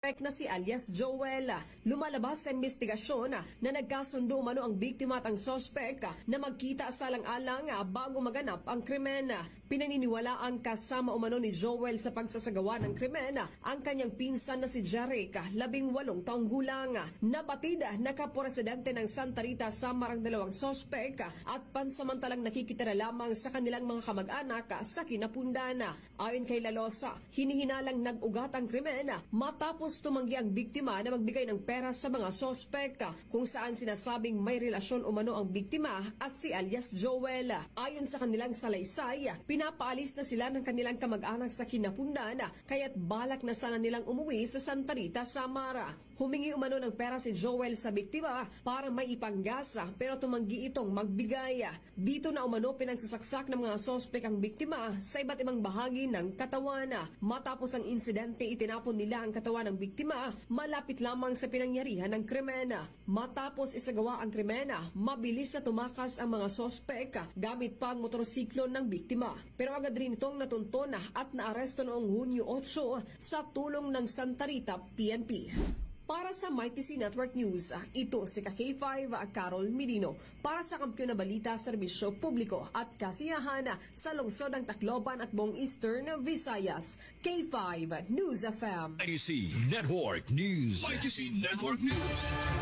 suspect na si alias Joel. Lumalabas sa investigasyon na nagkasundo umano ang biktima at ang suspect na magkita salang-alang bago maganap ang krimen. Pinaniniwala ang kasama umano ni Joel sa pagsasagawa ng krimen ang kanyang pinsan na si Jeric, 18 taong gulang. Nabatid na kapresidente ng Santa Rita Samar ang dalawang suspect at pansamantalang nakikitira lamang sa kanilang mga kamag-anak sa Kinapundan. Ayon kay Lalosa, hinihinalang nag-ugat ang krimen matapos tumanggi ang biktima na magbigay ng pera sa mga suspect kung saan sinasabing may relasyon umano ang biktima at si alias Joel. Ayon sa kanilang salaysay, pinapaalis na sila ng kanilang kamag-anak sa Kinapundan kaya't balak na sana nilang umuwi sa Santa Rita, Samar. Humingi umano ng pera si Joel sa biktima para may ipanggasa pero tumanggi itong magbigay. Dito na umano pinagsasaksak ng mga suspect ang biktima sa iba't ibang bahagi ng katawan. Matapos ang insidente, itinapon nila ang katawan ng biktima malapit lamang sa pinangyarihan ng krimen. Matapos isagawa ang krimen, mabilis na tumakas ang mga suspect gamit pa ang motorsiklo ng biktima. Pero agad rin itong natunton at naaresto noong Hunyo 8 sa tulong ng Santa Rita PNP. Para sa Mighty C Network News, ito si K5 Carol Medino para sa Kampiyon na Balita, Serbisyo Publiko at Kasiyahan sa lungsod ng Tacloban at buong Eastern Visayas. K5 News FM. Mighty C Network News. Mighty C Network News.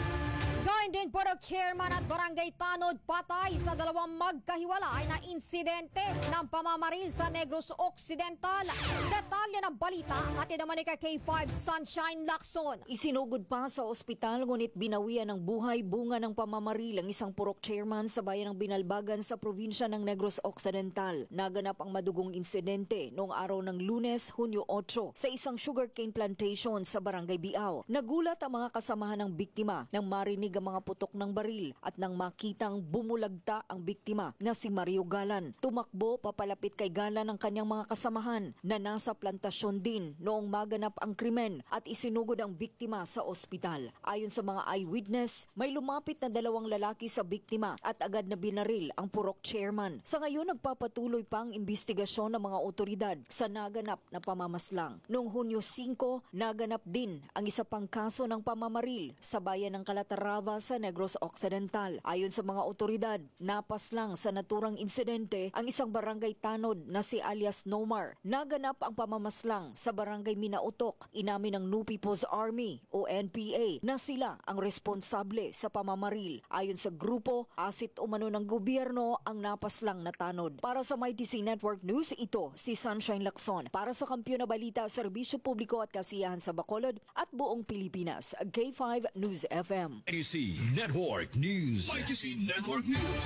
Gayun din po chairman at barangay Tanod patay sa dalawang magkahiwalay na insidente ng pamamaril sa Negros Occidental. Detalye ng balita hatid naman ni K5 Sunshine Lacson. Isinugod pa sa ospital ngunit binawian ng buhay bunga ng pamamaril ang isang purok chairman sa bayan ng Binalbagan sa probinsya ng Negros Occidental. Naganap ang madugong insidente noong araw ng Lunes, Hunyo 8 sa isang sugarcane plantation sa Barangay Biao. Nagulat ang mga kasamahan ng biktima nang marinig ang mga putok ng baril at nang makitang bumulagta ang biktima na si Mario Galan. Tumakbo papalapit kay Galan ang kanyang mga kasamahan na nasa plantasyon din noong maganap ang krimen at isinugod ang biktima sa ospital. Ayon sa mga eyewitness, may lumapit na dalawang lalaki sa biktima at agad na binaril ang purok chairman. Sa ngayon, nagpapatuloy pa ang investigasyon ng mga otoridad sa naganap na pamamaslang. Noong Hunyo 5, naganap din ang isa pang kaso ng pamamaril sa bayan ng Calatrava sa Negros Occidental. Ayon sa mga otoridad, napaslang sa naturang insidente ang isang barangay Tanod na si alias Nomar. Naganap ang pamamaslang sa barangay Minautok. Inamin ng New People's Army o NPA na sila ang responsable sa pamamaril. Ayon sa grupo, asit umano ng gobyerno ang napaslang na Tanod. Para sa Mighty C Network News, ito si Sunshine Lacson. Para sa Kampiyon na Balita, Serbisyo Publiko at Kasiyahan sa Bacolod at buong Pilipinas, K5 News FM. Mighty C Network News. Mighty C Network News.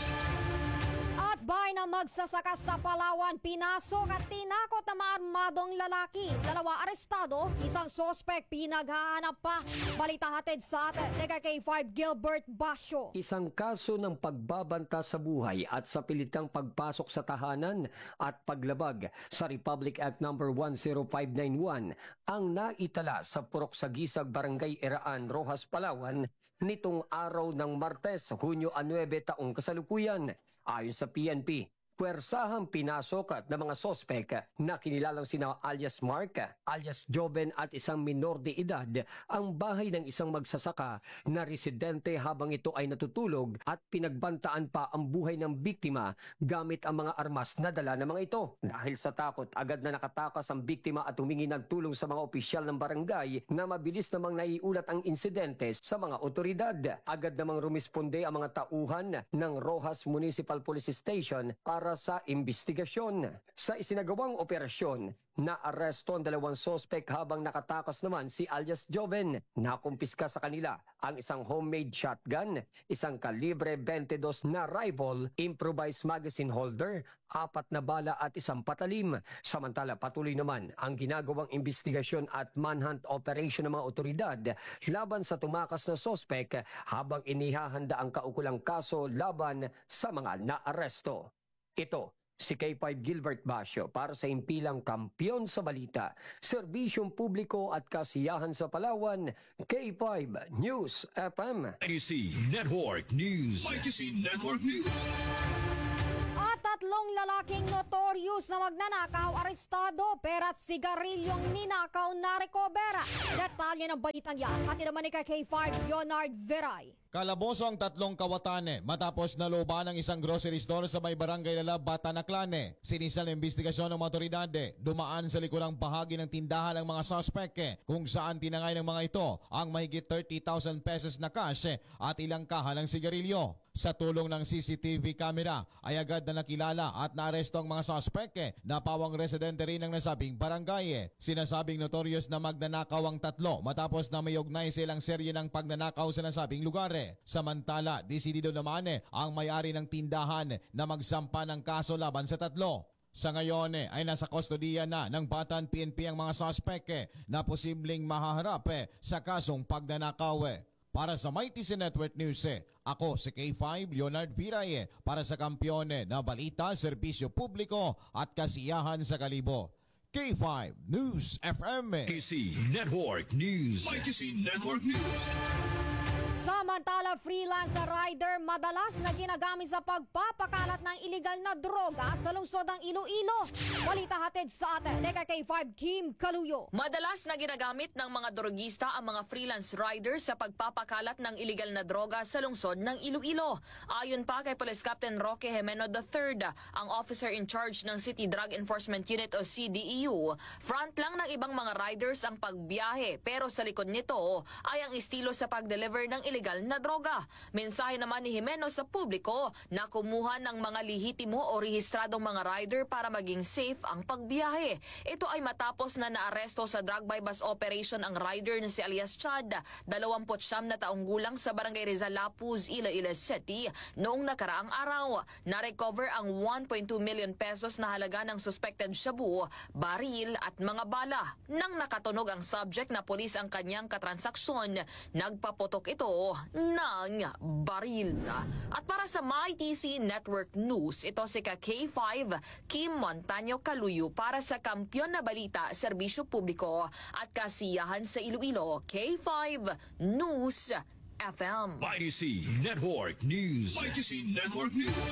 At bahay na magsasaka sa Palawan, pinasok at tinakot na maarmadong lalaki. 2 arestado, isang sospek pinaghahanap pa. Balita hatid sa atin ni K5 Gilbert Basyo. Isang kaso ng pagbabanta sa buhay at sa pilitang pagpasok sa tahanan at paglabag sa Republic Act No. 10591 ang naitala sa Purok Sagisag, Barangay Iraan, Rojas, Palawan nitong araw ng Martes, Hunyo 9 taong kasalukuyan. Ayon sa PNP, puwersahang pinasok ng mga sospek na kinilalang sina alias Mark, alias Joven at isang minor de edad ang bahay ng isang magsasaka na residente habang ito ay natutulog at pinagbantaan pa ang buhay ng biktima gamit ang mga armas na dala ng mga ito. Dahil sa takot, agad na nakatakas ang biktima at humingi ng tulong sa mga opisyal ng barangay na mabilis namang naiulat ang insidente sa mga otoridad. Agad namang rumisponde ang mga tauhan ng Rojas Municipal Police Station para sa investigasyon. Sa isinagawang operasyon, naaresto ang 2 sospek habang nakatakas naman si alias Joven. Nakumpiska sa kanila ang isang homemade shotgun, isang kalibre 22 na rifle, improvised magazine holder, 4 na bala at isang patalim. Samantala, patuloy naman ang ginagawang investigasyon at manhunt operation ng mga otoridad laban sa tumakas na sospek habang inihahanda ang kaukulang kaso laban sa mga naaresto. Ito si K5 Gilbert Basyo para sa impilang Kampiyon sa Balita, Serbisyong Publiko at Kasiyahan sa Palawan, K5 News FM. Mighty C Network News. Mighty C Network News. At Tatlong lalaking notorious na magnanakaw arestado, pera at sigarilyong ninakaw na recover. Detalye ng balitang yan, pati naman ni K5 Leonard Veray. Kalaboso ang tatlong kawatan matapos naluba ng isang grocery store sa may barangay Lalab, Batanaclan. Sinisal ng investigasyon ng mga otoridad. Dumaan sa likurang bahagi ng tindahan ng mga suspect kung saan tinangay ng mga ito ang mahigit 30,000 pesos na cash at ilang kaha ng sigarilyo. Sa tulong ng CCTV camera ay agad na nakilala at naaresto ang mga suspect na pawang residente rin ng nasabing barangay. Sinasabing notorious na magnanakaw ang tatlo matapos na may ugnay silang serye ng pagnanakaw sa nasabing lugar. Samantala, desidido naman ang may-ari ng tindahan na magsampa ng kaso laban sa tatlo. Sa ngayon ay nasa kustodiya na ng Batan PNP ang mga suspect na posibleng mahaharap sa kasong pagnanakaw. Para sa Mighty Network News, ako si K5 Leonard Viray para sa kampyon na balita, serbisyo publiko at kasiyahan sa Kalibo. K5 News FM. YTC Network News. YTC Network News. Samantala, freelance rider madalas na ginagamit sa pagpapakalat ng iligal na droga sa lungsod ng Iloilo. Balita hatid sa atin, K5 Kim Kaluyo. Madalas na ginagamit ng mga drogista ang mga freelance riders sa pagpapakalat ng iligal na droga sa lungsod ng Iloilo. Ayon pa kay Police Captain Roque Jimeno III, ang officer in charge ng City Drug Enforcement Unit o CDEU, front lang ng ibang mga riders ang pagbiyahe pero sa likod nito ay ang estilo sa pag-deliver ng illegal na droga. Mensahe naman ni Jimeno sa publiko na kumuha ng mga lihitimo o rehistradong mga rider para maging safe ang pagbiyahe. Ito ay matapos na naaresto sa drug by bus operation ang rider na si alias Chad, 29 na taong gulang sa Barangay Rizal Lapuz, Iloilo City noong nakaraang araw. Na-recover ang 1.2 million pesos na halaga ng suspected shabu, baril at mga bala. Nang nakatunog ang subject na pulis ang kanyang katransaksyon, nagpaputok ito ng baril. At para sa MyTC Network News, ito si K5 Kim Montaño Kaluyo para sa Kampyon na Balita, Serbisyo Publiko at Kasiyahan sa Iloilo. K5 News FM. YTC Network News. YTC Network News.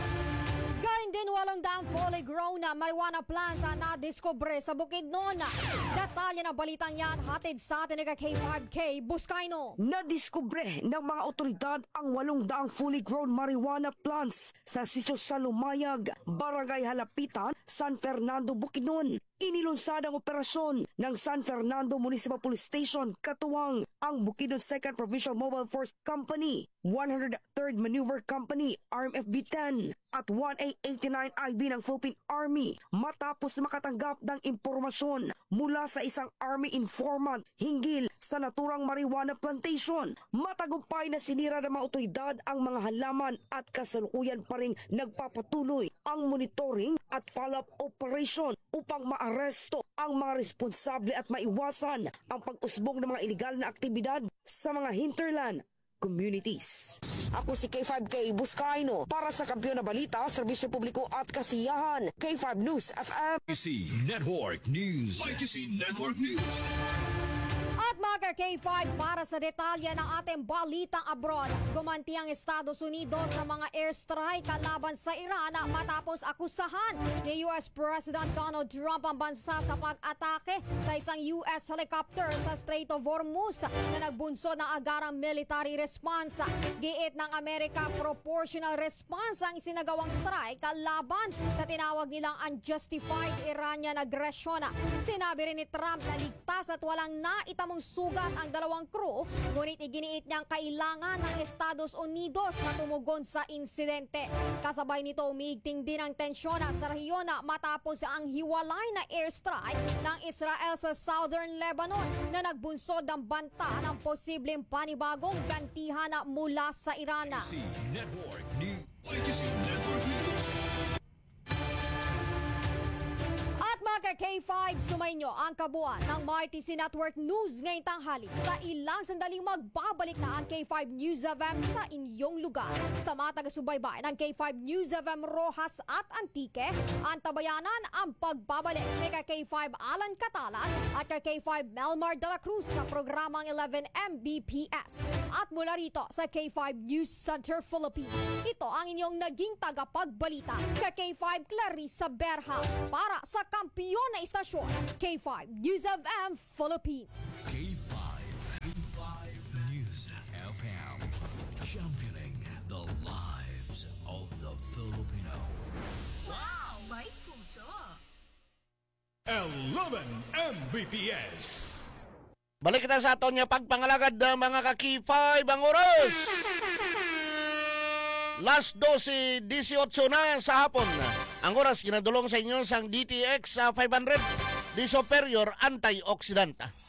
Gayun din, 800 fully grown na marijuana plants na nadiskubre sa Bukidnon. Detalye ng balitang yan, hatid sa atin ni K5K Buscaino. Nadiskubre ng mga otoridad ang 800 fully grown marijuana plants sa sitio Salumayag, Barangay Halapitan, San Fernando, Bukidnon. Inilunsad ang operasyon ng San Fernando Municipal Police Station katuwang ang Bukidnon 2nd Provincial Mobile Force Company, 103rd Maneuver Company, RMFB-10 at 1A89 IB ng Philippine Army matapos makatanggap ng impormasyon mula sa isang Army informant hinggil sa naturang marijuana plantation. Matagumpay na sinira ng mga otoridad ang mga halaman at kasalukuyan pa rin nagpapatuloy ang monitoring at follow-up operation upang maaresto ang mga responsable at maiwasan ang pag-usbong ng mga iligal na aktibidad sa mga hinterland communities. Ako si K5K Buscaino para sa Kampyon na Balita, Serbisyo Publiko at Kasiyahan. K5 News FM. YTC Network News. YTC Network News. At mga K5, para sa detalye ng ating balitang abroad, gumanti ang Estados Unidos sa mga airstrike laban sa Iran matapos akusahan ni US President Donald Trump ang bansa sa pag-atake sa isang US helicopter sa Strait of Hormuz na nagbunsod ng agarang military response. Giit ng Amerika, proportional response ang isinagawang strike laban sa tinawag nilang unjustified Iranian aggression. Sinabi rin ni Trump na ligtas at walang naitamong sugat ang dalawang crew, ngunit iginiit niyang kailangan ng Estados Unidos na tumugon sa insidente. Kasabay nito, umiigting din ang tensyon sa rehiyon matapos ang hiwalay na airstrike ng Israel sa Southern Lebanon na nagbunsod ng banta ng posibleng panibagong gantihan mula sa Iran. YTC Network News. YTC Network News. At mga Mga K5, sumainyo ang kabuuan ng MyTC Network News ngayong tanghali. Sa ilang sandaling magbabalik na ang K5 News FM sa inyong lugar. Sa mga taga-subaybay ng K5 News FM Rojas at Antique, antabayanan ang pagbabalik ni K5 Alan Catalan at K5 Melmar de la Cruz sa programang 11 Mbps. At mula rito sa K5 News Center Philippines, ito ang inyong naging tagapagbalita, K5 Clarissa Berha para sa kampiyon na istasyon, K5 News FM Philippines. K5 News FM. Championing the lives of the Filipino. Wow! May puso! 11 Mbps. Balik kita sa aton nga pagpangalagad ng mga ka-K5 ang oras. Last 12:18 na sa hapon. Ang oras ginadulong sa inyo sang DTX 500 di superior antioxidant.